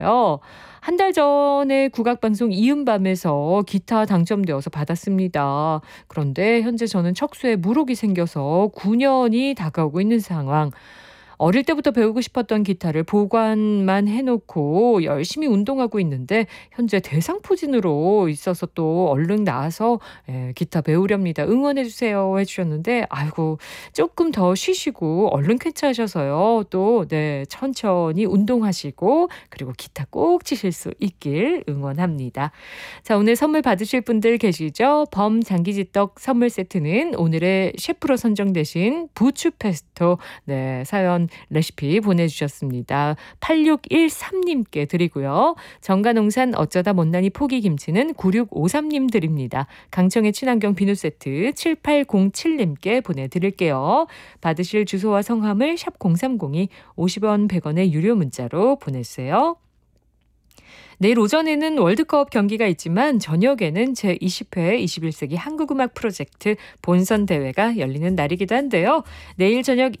한 달 전에 국악방송 이음밤에서 기타 당첨되어서 받았습니다. 그런데 현재 저는 척수에 물혹이 생겨서 9년이 다가오고 있는 상황. 어릴 때부터 배우고 싶었던 기타를 보관만 해놓고 열심히 운동하고 있는데 현재 대상포진으로 있어서 또 얼른 나와서 기타 배우렵니다. 응원해주세요 해주셨는데 아이고 조금 더 쉬시고 얼른 쾌차하셔서요. 또 천천히 운동하시고 그리고 기타 꼭 치실 수 있길 응원합니다. 자, 오늘 선물 받으실 분들 계시죠? 범 장기지떡 선물 세트는 오늘의 셰프로 선정되신 부추페스토 사연 레시피 보내주셨습니다. 8613님께 드리고요. 정가농산 어쩌다 못난이 포기김치는 9653님 드립니다. 강청의 친환경 비누 세트 7807님께 보내드릴게요. 받으실 주소와 성함을 샵 0302 50원 100원의 유료 문자로 보내주세요. 내일 오전에는 월드컵 경기가 있지만 저녁에는 제20회 21세기 한국음악 프로젝트 본선 대회가 열리는 날이기도 한데요. 내일 저녁